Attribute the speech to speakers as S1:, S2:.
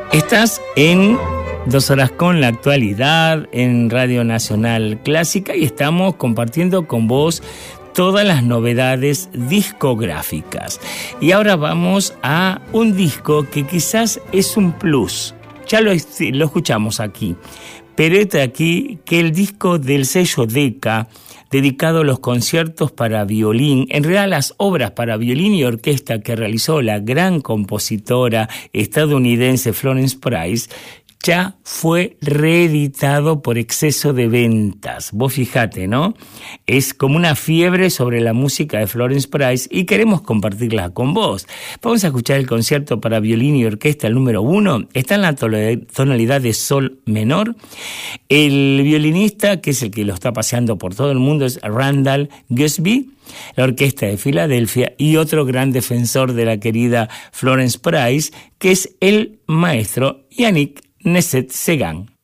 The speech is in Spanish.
S1: Estás en 2 horas con la actualidad en Radio Nacional Clásica y estamos compartiendo con vos todas las novedades discográficas. Y ahora vamos a un disco que quizás es un plus. Ya lo escuchamos aquí. Pero este aquí, que el disco del sello Decca, dedicado a los conciertos para violín, en realidad las obras para violín y orquesta que realizó la gran compositora estadounidense Florence Price, ya fue reeditado por exceso de ventas. Vos fijate, ¿no? Es como una fiebre sobre la música de Florence Price y queremos compartirla con vos. Vamos a escuchar el concierto para violín y orquesta, el número 1. Está en la tonalidad de sol menor. El violinista, que es el que lo está paseando por todo el mundo, es Randall Gusby. La Orquesta de Filadelfia y otro gran defensor de la querida Florence Price, que es el maestro Yannick Nézet-Séguin.